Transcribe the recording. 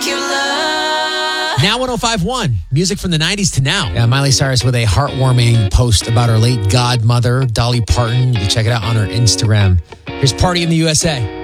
Now 105.1, music from the 90s to now. Yeah, Miley Cyrus with a heartwarming post about her late godmother, Dolly Parton. You can check it out on her Instagram. Here's Party in the USA.